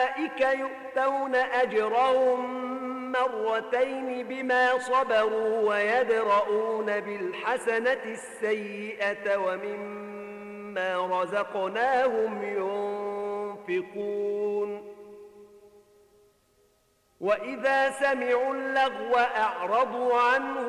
أولئك يؤتون أجرهم مرتين بما صبروا ويدرؤون بالحسنة السيئة ومما رزقناهم ينفقون وإذا سمعوا اللغو أعرضوا عنه